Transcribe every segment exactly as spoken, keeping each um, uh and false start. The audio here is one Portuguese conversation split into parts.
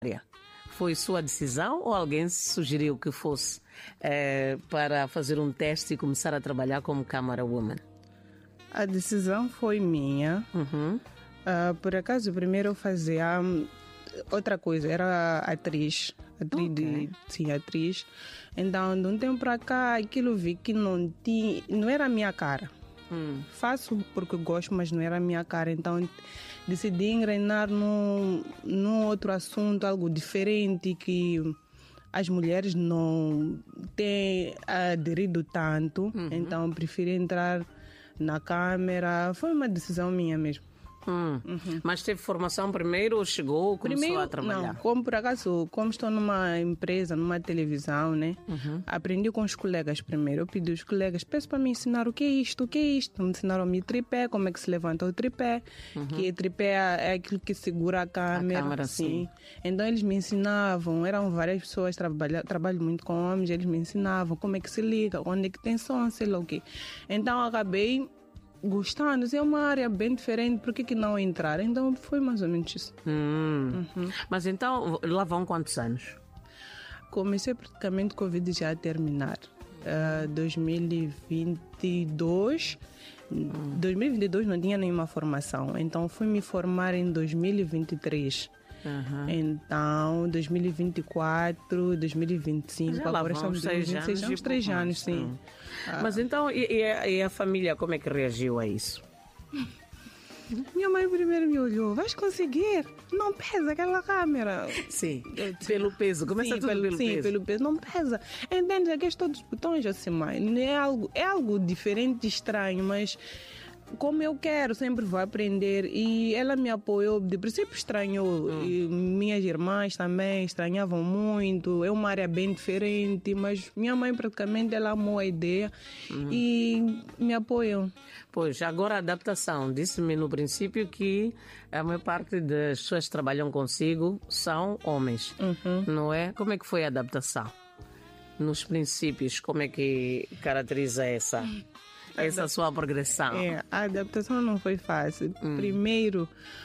Foi sua decisão ou alguém sugeriu que fosse eh, para fazer um teste e começar a trabalhar como Camera Woman? A decisão foi minha. Uhum. Uh, por acaso, primeiro eu fazia um, outra coisa, era atriz. Atriz, Okay. de, sim, atriz. Então, de um tempo para cá, aquilo vi que não, tinha, não era a minha cara. Hum. Faço porque gosto, mas não era a minha cara. Então, decidi engrenar num, num outro assunto, algo diferente que as mulheres não têm aderido tanto. Uhum. Então, preferi entrar na câmera. Foi uma decisão minha mesmo. Hum. Uhum. Mas teve formação primeiro ou chegou, começou Primeiro, a trabalhar? não, como por acaso, como estou numa empresa, numa televisão, né? Uhum. Aprendi com os colegas primeiro. Eu pedi aos colegas, peço para me ensinar o que é isto, o que é isto. Me ensinaram-me tripé, como é que se levanta o tripé, uhum. que tripé é aquilo que segura a câmera. A câmera, sim. sim. Então eles me ensinavam, eram várias pessoas, trabalho, trabalho muito com homens, eles me ensinavam como é que se liga, onde é que tem som, sei lá o quê. Então acabei gostando, é uma área bem diferente, por que que não entrar? Então foi mais ou menos isso. Hum. Uhum. Mas então, lá vão quantos anos? Comecei praticamente com o Covid já a terminar. Uh, dois mil e vinte e dois. Hum. dois mil e vinte e dois não tinha nenhuma formação, então fui me formar em dois mil e vinte e três. Uhum. Então, dois mil e vinte e quatro, dois mil e vinte e cinco, já agora estamos estamos em seis anos, uns três anos, sim. Hum. Ah. Mas então, e, e, a, e a família, como é que reagiu a isso? Minha mãe primeiro me olhou, vais conseguir? Não pesa aquela câmera. Sim, pelo peso, começa sim, tudo pelo, pelo sim, peso. pelo peso, não pesa. Entende? Aqui estou dos botões assim, mãe. É algo, é algo diferente, estranho, mas como eu quero, sempre vou aprender. E ela me apoiou, de princípio estranhou. Hum. E minhas irmãs também estranhavam muito. É uma área bem diferente, mas minha mãe praticamente ela amou a ideia hum. e me apoiou. Pois, agora a adaptação. Disse-me no princípio que a maior parte das pessoas que trabalham consigo são homens, uhum. não é? Como é que foi a adaptação? Nos princípios, como é que caracteriza essa... essa sua progressão? É, a adaptação não foi fácil. Hum. Primeiro,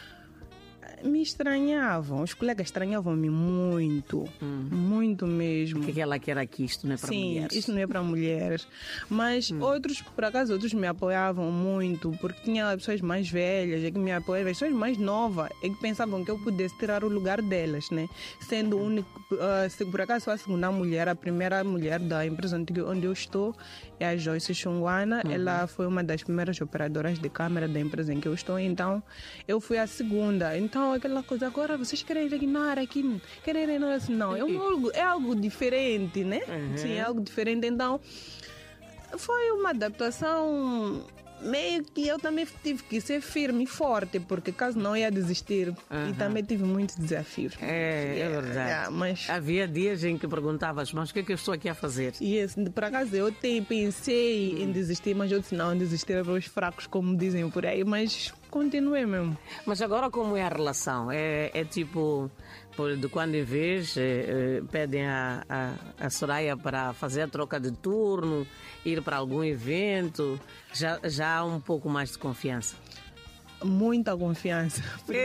me estranhavam. Os colegas estranhavam-me muito. Hum. Muito mesmo. Porque ela quer aqui, isto não é para Sim, mulheres. Sim, isto não é para mulheres. Mas hum. outros, por acaso, outros me apoiavam muito, porque tinha pessoas mais velhas é que me apoiavam, pessoas mais novas é que pensavam que eu pudesse tirar o lugar delas, né? Sendo único, uh, se por acaso sou a segunda mulher, a primeira mulher da empresa onde eu estou é a Joyce Chungwana. Uhum. Ela foi uma das primeiras operadoras de câmera da empresa em que eu estou, então eu fui a segunda. Então aquela coisa, agora vocês querem reinar aqui, querem reinar assim, não, é, um algo, é algo diferente, né? Uhum. Sim, é algo diferente, então foi uma adaptação meio que eu também tive que ser firme e forte, porque caso não ia desistir. Uhum. E também tive muitos desafios. É, é verdade. É, mas... Havia dias em que perguntavas, mas o que é que eu estou aqui a fazer? E esse, por acaso eu te, pensei uhum. em desistir, mas eu disse não, desistir para os fracos, como dizem por aí, mas continuei mesmo. Mas agora como é a relação? É, é tipo, de quando em vez é, é, pedem a, a, a Soraya para fazer a troca de turno, ir para algum evento, já, já há um pouco mais de confiança? Muita confiança.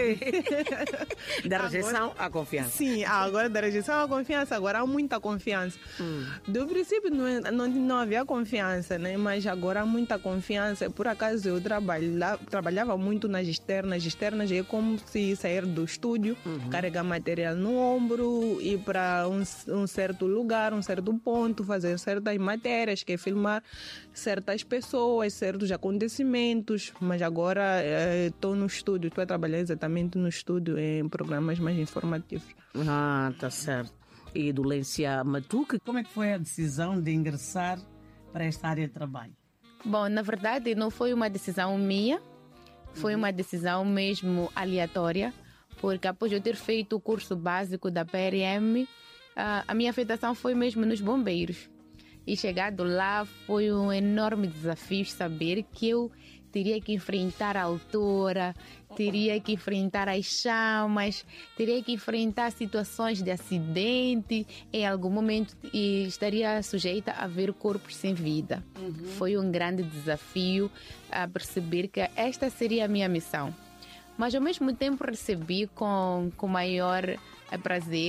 Da rejeição à confiança. Sim, agora da rejeição à confiança, agora há muita confiança. Hum. Do princípio não, não, não havia confiança, né? Mas agora há muita confiança. Por acaso eu trabalha, trabalhava muito nas externas. Externas é como se sair do estúdio, uhum. carregar material no ombro, ir para um, um certo lugar, um certo ponto, fazer certas matérias, que é filmar certas pessoas, certos acontecimentos. Mas agora estou no estúdio, estou a trabalhar exatamente no estúdio em programas mais informativos. Ah, tá certo. E do Lência Matuque, como é que foi a decisão de ingressar para esta área de trabalho? Bom, na verdade não foi uma decisão minha, foi uma decisão mesmo aleatória, porque após eu ter feito o curso básico da P R M, a minha afetação foi mesmo nos bombeiros. E chegado lá foi um enorme desafio saber que eu teria que enfrentar a altura, teria que enfrentar as chamas, teria que enfrentar situações de acidente, em algum momento e estaria sujeita a ver corpos sem vida. Uhum. Foi um grande desafio a perceber que esta seria a minha missão. mas ao mesmo tempo recebi com, com maior prazer